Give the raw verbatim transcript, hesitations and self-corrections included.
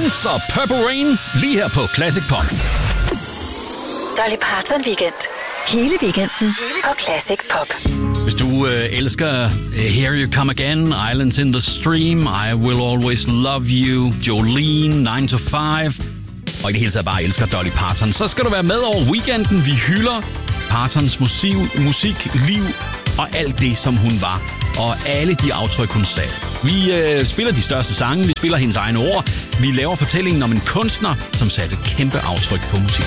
Prince og Purple Rain lige her på Classic Pop. Dolly Parton Weekend. Hele weekenden på Classic Pop. Hvis du øh, elsker uh, Here You Come Again, Islands in the Stream, I Will Always Love You, Jolene, nine to five, og i det hele taget bare elsker Dolly Parton, så skal du være med over weekenden. Vi hylder Partons musik, musik, liv og alt det, som hun var. Og alle de aftryk, hun sagde. Vi øh, spiller de største sange, vi spiller hendes egne ord. Vi laver fortællingen om en kunstner, som satte et kæmpe aftryk på musik.